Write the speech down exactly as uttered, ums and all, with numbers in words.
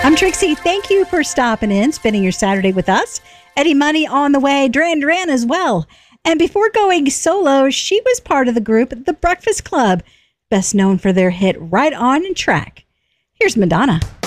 I'm Trixie. Thank you for stopping in, spending your Saturday with us. Eddie Money on the way, Duran Duran as well. And before going solo, she was part of the group The Breakfast Club, best known for their hit Right On Track. Here's Madonna.